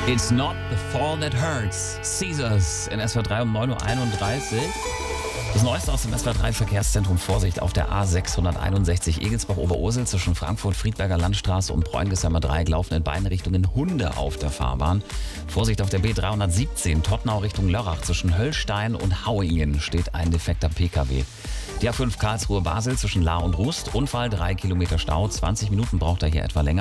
It's not the fall that hurts. Caesars in SWR 3 um 9:31 Uhr. Das Neueste aus dem SWR 3 Verkehrszentrum. Vorsicht auf der A661 Egelsbach-Oberursel zwischen Frankfurt-Friedberger Landstraße und Bräungesser Dreieck laufen in beiden Richtungen Hunde auf der Fahrbahn. Vorsicht auf der B317 Tottenau Richtung Lörrach zwischen Höllstein und Hauingen steht ein defekter PKW. Die A5 Karlsruhe-Basel zwischen Lahr und Rust. Unfall, 3 Kilometer Stau, 20 Minuten braucht er hier etwa länger.